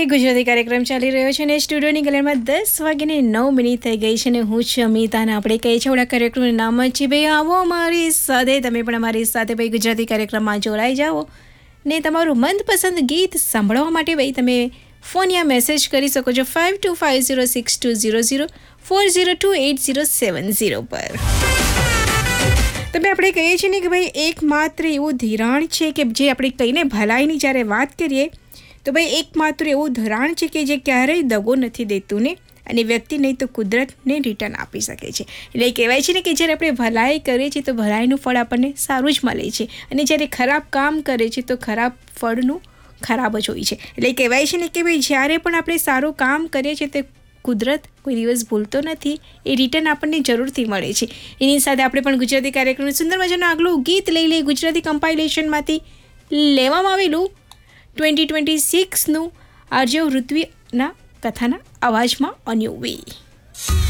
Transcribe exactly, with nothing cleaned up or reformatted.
ગુજરાતી કાર્યક્રમ ચાલી રહ્યો છે અને સ્ટુડિયોની ગલેરમાં દસ વાગીને નવ મિનિટ થઈ ગઈ છે અને હું છું અમિતા અને આપણે કહીએ છીએ આપણા કાર્યક્રમનું નામ જ છે ભાઈ આવો અમારી સાથે, તમે પણ અમારી સાથે ભાઈ ગુજરાતી કાર્યક્રમમાં જોડાઈ જાઓ ને તમારું મનપસંદ ગીત સાંભળવા માટે ભાઈ તમે ફોન યા મેસેજ કરી શકો છો five two five zero six two zero zero four zero two at zero seven zero પર. તમે આપણે કહીએ છીએ ને કે ભાઈ એકમાત્ર એવું ધિરાણ છે કે જે આપણે કહીને ભલાઈની જ્યારે વાત કરીએ તો ભાઈ એકમાત્ર એવું ધરાણ છે કે જે ક્યારેય દગો નથી દેતું ને અને વ્યક્તિ નહીં તો કુદરતને રિટર્ન આપી શકે છે. એટલે કહેવાય છે ને કે જ્યારે આપણે ભલાઈ કરીએ છીએ તો ભલાઈનું ફળ આપણને સારું જ મળે છે અને જ્યારે ખરાબ કામ કરે છે તો ખરાબ ફળનું ખરાબ જ હોય છે. એટલે કહેવાય છે ને કે ભાઈ જ્યારે પણ આપણે સારું કામ કરીએ છીએ તે કુદરત કોઈ દિવસ ભૂલતો નથી, એ રિટર્ન આપણને જરૂરથી મળે છે. એની સાથે આપણે પણ ગુજરાતી કાર્યક્રમનું સુંદર મજાનું આગલું ગીત લઈ લઈએ ગુજરાતી કમ્પાઇલેશનમાંથી લેવામાં આવેલું ટ્વેન્ટી ટ્વેન્ટી સિક્સનું આરજે ઋત્વીના કથાના અવાજમાં અન્યુ વે.